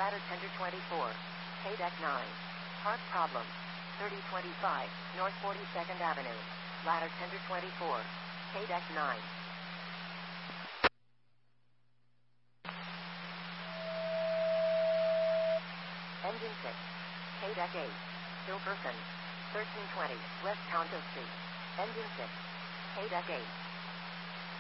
Ladder tender 24. K-Deck 9. Part problem. 3025, North 42nd Avenue. Ladder tender 24. K-Deck 9. Engine 6. K-Deck 8. Still person. 1320, West Tonto Street. Engine 6. K-Deck 8.